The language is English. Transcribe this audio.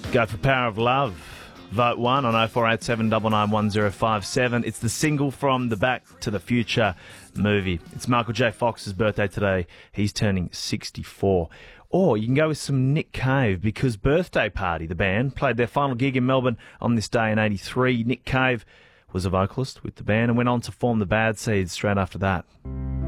Go for Power of Love. Vote 1 on 0487 991057. It's the single from the Back to the Future movie. It's Michael J. Fox's birthday today. He's turning 64. Or you can go with some Nick Cave, because Birthday Party, the band, played their final gig in Melbourne on this day in 83. Nick Cave was a vocalist with the band and went on to form the Bad Seeds straight after that.